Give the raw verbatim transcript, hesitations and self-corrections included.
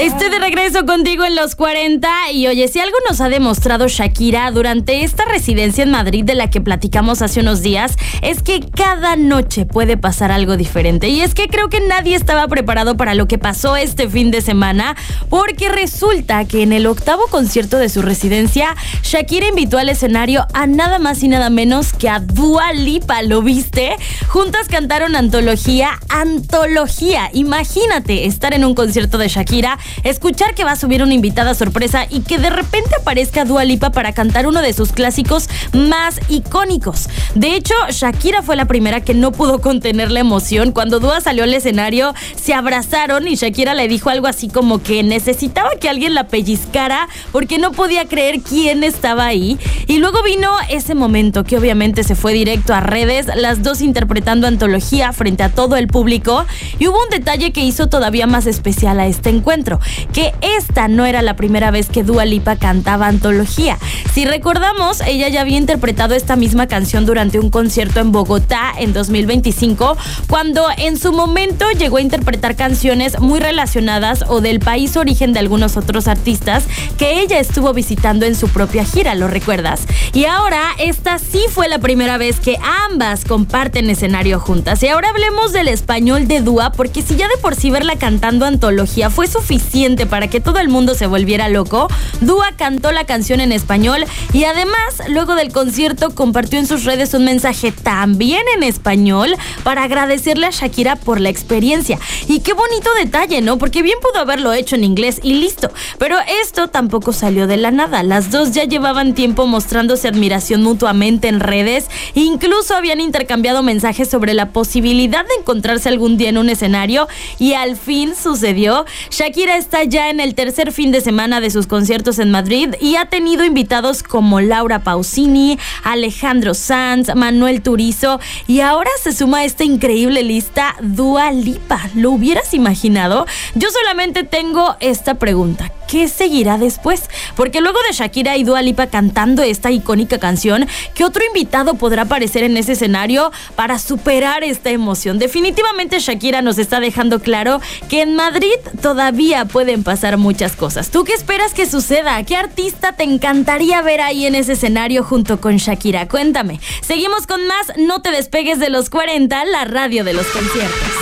Estoy de regreso contigo en los cuarenta y oye, si algo nos ha demostrado Shakira durante esta residencia en Madrid de la que platicamos hace unos días, es que cada noche puede pasar algo diferente. Y es que creo que nadie estaba preparado para lo que pasó este fin de semana, porque resulta que en el octavo concierto de su residencia, Shakira invitó al escenario a nada más y nada menos que a Dua Lipa. ¿Lo viste? Juntas cantaron Antología, Antología. Imagínate estar en un concierto de Shakira, escuchar que va a subir una invitada sorpresa y que de repente aparezca Dua Lipa para cantar uno de sus clásicos más icónicos. De hecho, Shakira fue la primera que no pudo contener la emoción. Cuando Dua salió al escenario, se abrazaron y Shakira le dijo algo así como que necesitaba que alguien la pellizcara porque no podía creer quién estaba ahí. Y luego vino ese momento que obviamente se fue directo a redes, las dos interpretando Antología frente a todo el público. Y hubo un detalle que hizo todavía más especial a este encuentro, que esta no era la primera vez que Dua Lipa cantaba Antología. Si recordamos, ella ya había interpretado esta misma canción durante un concierto en Bogotá en dos mil veinticinco, cuando en su momento llegó a interpretar canciones muy relacionadas o del país origen de algunos otros artistas que ella estuvo visitando en su propia gira, ¿lo recuerdas? Y ahora esta sí fue la primera vez que ambas comparten escenario juntas. Y ahora hablemos del español de Dua, porque si ya de por sí verla cantando Antología fue suficiente para que todo el mundo se volviera loco, Dua cantó la canción en español y además luego del concierto compartió en sus redes un mensaje también en español para agradecerle a Shakira por la experiencia. Y qué bonito detalle, ¿no? Porque bien pudo haberlo hecho en inglés y listo. Pero esto tampoco salió de la nada. Las dos ya llevaban tiempo mostrándose admiración mutuamente en redes. Incluso habían intercambiado mensajes sobre la posibilidad de encontrarse algún día en un escenario y al fin sucedió. Shakira está ya en el tercer fin de semana de sus conciertos en Madrid y ha tenido invitados como Laura Pausini, Alejandro Sanz, Manuel Turizo y ahora se suma a esta increíble lista Dua Lipa. ¿Lo hubieras imaginado? Yo solamente tengo esta pregunta: ¿qué seguirá después? Porque luego de Shakira y Dua Lipa cantando esta icónica canción, ¿qué otro invitado podrá aparecer en ese escenario para superar esta emoción? Definitivamente Shakira nos está dejando claro que en Madrid todavía pueden pasar muchas cosas. ¿Tú qué esperas que suceda? ¿Qué artista te encantaría ver ahí en ese escenario junto con Shakira? Cuéntame. Seguimos con más. No te despegues de los cuarenta, la radio de los conciertos.